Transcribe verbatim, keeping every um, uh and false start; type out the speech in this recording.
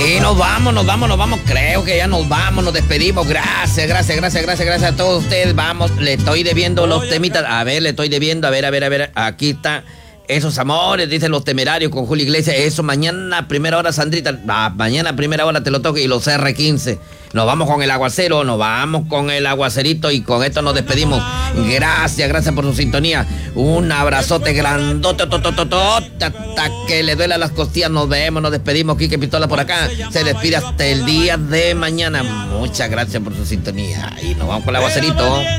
Y nos vamos, nos vamos, nos vamos. Creo que ya nos vamos, nos despedimos. Gracias, gracias, gracias, gracias, gracias a todos ustedes. Vamos, le estoy debiendo los temitas. A ver, le estoy debiendo. A ver, a ver, a ver. Aquí está. Esos amores, dicen Los Temerarios con Julio Iglesias. Eso mañana, primera hora, Sandrita. Ah, mañana, primera hora te lo toque. Y los R quince. Nos vamos con el aguacero, nos vamos con el aguacerito. Y con esto nos despedimos. Gracias, gracias por su sintonía. Un abrazote grandote, hasta que le duela las costillas. Nos vemos, nos despedimos. Quique Pistola por acá. Se despide hasta el día de mañana. Muchas gracias por su sintonía. Y nos vamos con el aguacerito.